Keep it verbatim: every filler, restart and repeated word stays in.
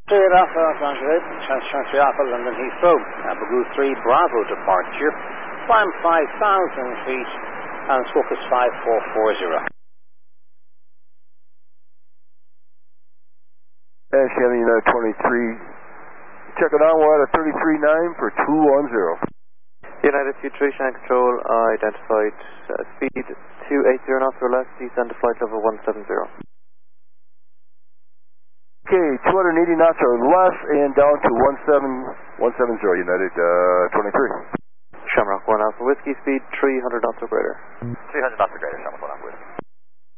Cleared off Los Angeles, Transfer Alpha, London Heathrow. Abagu three Bravo departure. Climb five thousand feet and focus five four four zero. Dash Heavy United twenty-three. Check it on, we're at a thirty-three nine for two one zero. United two three, Shanghai Control, uh, identified uh, speed two eighty knots or less, descend to flight level one seven zero. Okay, two eighty knots or less and down to one seven one seven zero, United uh, twenty-three. Shamrock one Alpha Whiskey, speed three hundred knots or greater. three hundred knots or greater, Shamrock one Alpha Whiskey.